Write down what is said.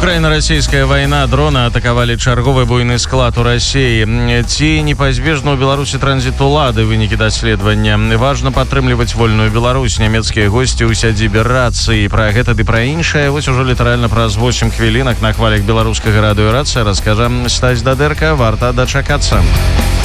Украіна-расійская вайна, дроны атакавалі чарговы буйны склад у Расіі. Ці непазбежна ў Беларусі транзіт улады, вынікі даследавання. Важна падтрымліваць вольную Беларусь. Нямецкія госці ў сядзібе рацыі. Пра гэта ды пра іншае вось ужо літаральна праз 8 хвілінак на хвалях беларускага радыё «Рацыя» раскажа Стась Дадэрка. Варта дачакацца.